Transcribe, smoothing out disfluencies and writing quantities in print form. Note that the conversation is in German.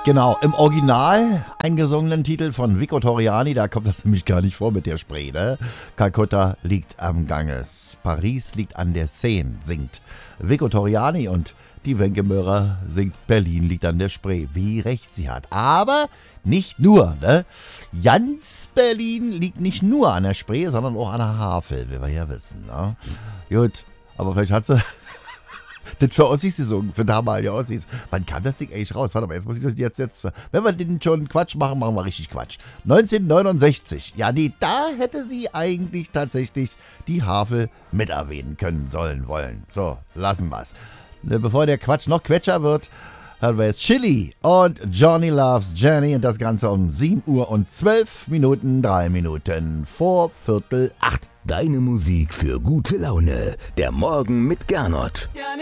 Genau, im Original eingesungenen Titel von Vico Torriani, da kommt das nämlich gar nicht vor mit der Spree, ne? Kalkutta liegt am Ganges, Paris liegt an der Seine, singt Vico Torriani und die Wenke Möhrer singt Berlin liegt an der Spree. Wie recht sie hat. Aber nicht nur, ne? Ganz Berlin liegt nicht nur an der Spree, sondern auch an der Havel, wie wir ja wissen, ne? Gut, aber vielleicht hat sie das für Ossis gesungen, für damalige Ossis. Wann kam das Ding eigentlich raus? Warte mal, jetzt muss ich das jetzt. Wenn wir den schon Quatsch machen, machen wir richtig Quatsch. 1969. Ja, nee, da hätte sie eigentlich tatsächlich die Havel mit erwähnen können, sollen, wollen. So, lassen wir's. Bevor der Quatsch noch Quetscher wird, hören wir jetzt Chili und Johnny Loves Jenny und das Ganze um 7 Uhr und 12 Minuten, 3 Minuten vor 7:45. Deine Musik für gute Laune. Der Morgen mit Gernot. Ja,